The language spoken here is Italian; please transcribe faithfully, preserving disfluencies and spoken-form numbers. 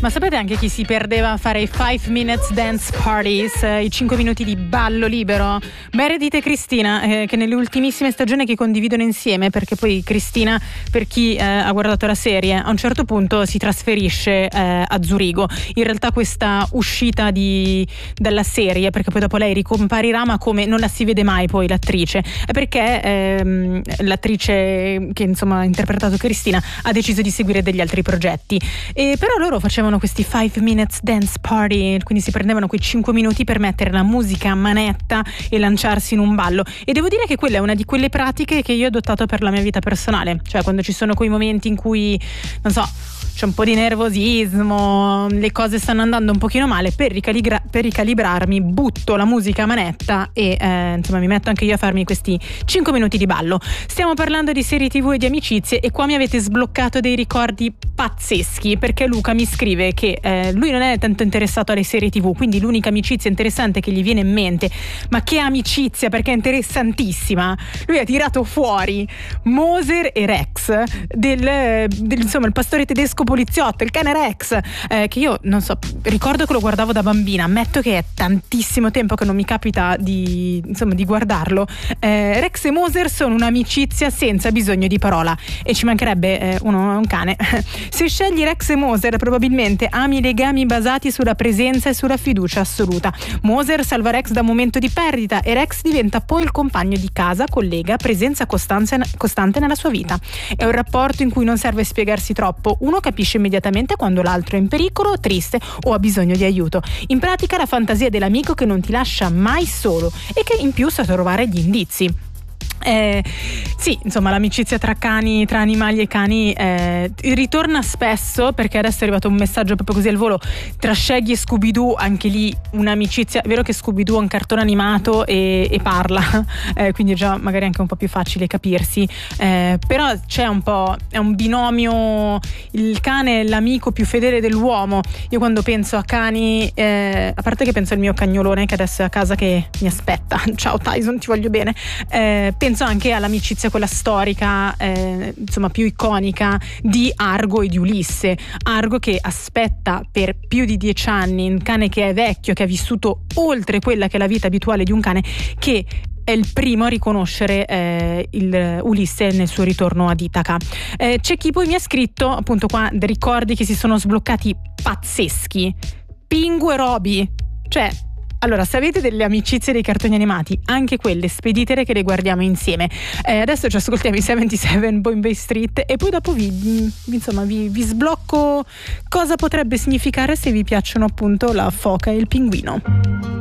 Ma sapete anche chi si perdeva a fare i five minutes dance parties, eh, i cinque minuti di ballo libero? Meredith e Cristina, eh, che nelle ultimissime stagioni che condividono insieme, perché poi Cristina, per chi eh, ha guardato la serie, a un certo punto si trasferisce eh, a Zurigo. In realtà questa uscita di, dalla serie, perché poi dopo lei ricomparirà, ma come non la si vede mai poi l'attrice, è perché ehm, l'attrice che insomma ha interpretato Cristina ha deciso di seguire degli altri progetti. E però loro facevano questi five minutes dance party, quindi si prendevano quei cinque minuti per mettere la musica a manetta e lanciarsi in un ballo. E devo dire che quella è una di quelle pratiche che io ho adottato per la mia vita personale, cioè quando ci sono quei momenti in cui, non so, c'è un po' di nervosismo, le cose stanno andando un pochino male, per, ricaligra- per ricalibrarmi butto la musica a manetta e eh, insomma mi metto anche io a farmi questi cinque minuti di ballo. Stiamo parlando di serie tv e di amicizie e qua mi avete sbloccato dei ricordi pazzeschi, perché Luca mi scrive che eh, lui non è tanto interessato alle serie tv, quindi l'unica amicizia interessante che gli viene in mente, ma che amicizia, perché è interessantissima, lui ha tirato fuori Moser e Rex del, del insomma il pastore tedesco poliziotto, il cane Rex, eh, che io non so, ricordo che lo guardavo da bambina, ammetto che è tantissimo tempo che non mi capita di insomma di guardarlo. eh, Rex e Moser sono un'amicizia senza bisogno di parola, e ci mancherebbe, eh, uno è un cane. Se scegli Rex e Moser probabilmente ami legami basati sulla presenza e sulla fiducia assoluta. Moser salva Rex da un momento di perdita e Rex diventa poi il compagno di casa, collega, presenza costante, costante nella sua vita. È un rapporto in cui non serve spiegarsi troppo, uno capisce immediatamente quando l'altro è in pericolo, triste o ha bisogno di aiuto. In pratica la fantasia dell'amico che non ti lascia mai solo e che in più sa trovare gli indizi. Eh, sì, insomma l'amicizia tra cani, tra animali e cani eh, ritorna spesso, perché adesso è arrivato un messaggio proprio così al volo tra Shaggy e Scooby-Doo, anche lì un'amicizia. È vero che Scooby-Doo è un cartone animato e, e parla, eh, quindi è già magari anche un po' più facile capirsi, eh, però c'è un po', è un binomio, il cane è l'amico più fedele dell'uomo. Io quando penso a cani, eh, a parte che penso al mio cagnolone che adesso è a casa che mi aspetta, ciao Tyson, ti voglio bene, eh, penso anche all'amicizia quella storica, eh, insomma più iconica, di Argo e di Ulisse. Argo che aspetta per più di dieci anni un cane che è vecchio, che ha vissuto oltre quella che è la vita abituale di un cane, che è il primo a riconoscere eh, il Ulisse nel suo ritorno ad Itaca. Eh, c'è chi poi mi ha scritto appunto qua dei ricordi che si sono sbloccati pazzeschi. Pingu e Roby, cioè allora, se avete delle amicizie dei cartoni animati, anche quelle speditele che le guardiamo insieme. Eh, adesso ci ascoltiamo i settantasette Bombay Street e poi dopo vi, vi, insomma, vi, vi sblocco cosa potrebbe significare se vi piacciono appunto la foca e il pinguino.